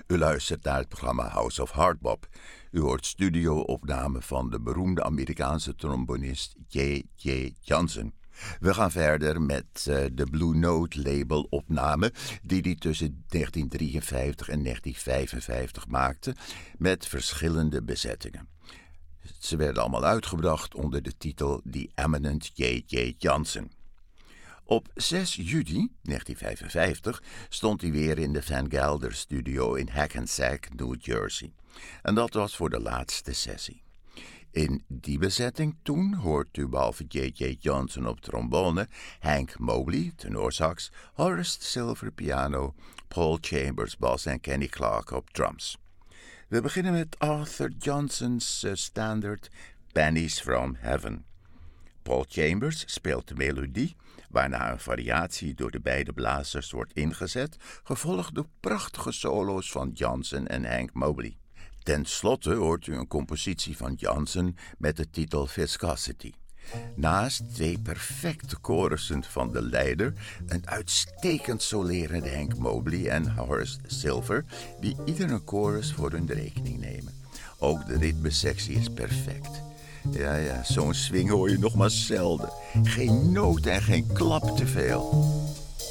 U luistert naar het programma House of Hardbop. U hoort studio-opnamen van de beroemde Amerikaanse trombonist J.J. Johnson. We gaan verder met de Blue Note label opname die hij tussen 1953 en 1955 maakte met verschillende bezettingen. Ze werden allemaal uitgebracht onder de titel The Eminent J.J. Johnson. Op 6 juli 1955 stond hij weer in de Van Gelder Studio in Hackensack, New Jersey. En dat was voor de laatste sessie. In die bezetting toen hoort u behalve J.J. Johnson op trombone, Hank Mobley, tenorsax, Horace Silver piano, Paul Chambers bas en Kenny Clarke op drums. We beginnen met Arthur Johnson's standard Pennies from Heaven. Paul Chambers speelt de melodie, waarna een variatie door de beide blazers wordt ingezet, gevolgd door prachtige solo's van Johnson en Hank Mobley. Ten slotte hoort u een compositie van Johnson met de titel Viscosity. Naast 2 perfecte chorussen van de leider, een uitstekend solerende Hank Mobley en Horace Silver, die ieder een chorus voor hun rekening nemen. Ook de ritmesectie is perfect. Ja, zo'n swing hoor je nog maar zelden. Geen noot en geen klap te veel.